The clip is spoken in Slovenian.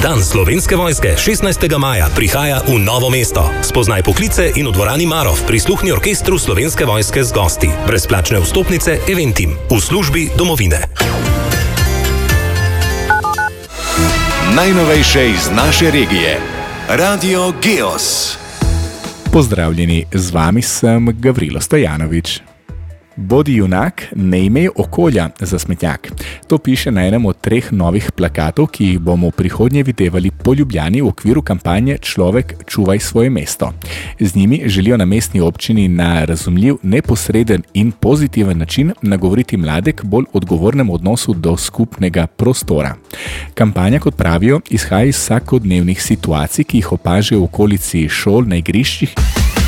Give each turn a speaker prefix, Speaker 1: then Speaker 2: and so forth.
Speaker 1: Dan Slovenske vojske 16. maja prihaja v Novo mesto. Spoznaj poklice in v dvorani Marov prisluhni orkestru Slovenske vojske z gosti. Brezplačne vstopnice Eventim v službi domovine.
Speaker 2: Najnovejše iz naše regije. Radio Geos.
Speaker 3: Pozdravljeni, z vami sem Gavrilo Stojanovič. Bodi junak, ne imej okolja za smetnjak. To piše na enem od 3 novih plakatov, ki jih bomo v prihodnje videvali po Ljubljani v okviru kampanje Človek, čuvaj svoje mesto. Z njimi želijo na mestni občini na razumljiv, neposreden in pozitiven način nagovoriti mlade k bolj odgovornemu odnosu do skupnega prostora. Kampanja, kot pravijo, izhaja iz vsakodnevnih situacij, ki jih opažajo v okolici šol, na igriščih